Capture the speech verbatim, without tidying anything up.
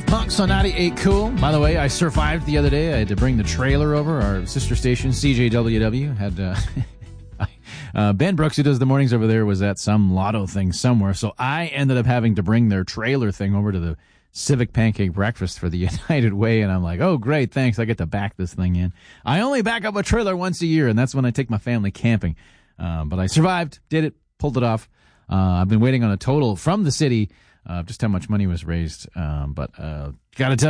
Punks on ninety-eight Cool. By the way, I survived the other day. I had to bring the trailer over. Our sister station, C J W W, had uh, uh, Ben Brooks, who does the mornings over there, was at some lotto thing somewhere. So I ended up having to bring their trailer thing over to the Civic Pancake Breakfast for the United Way. And I'm like, oh, great, thanks. I get to back this thing in. I only back up a trailer once a year, and that's when I take my family camping. Uh, but I survived, did it, pulled it off. Uh, I've been waiting on a total from the city. Uh, just how much money was raised. Um, but uh, got to tell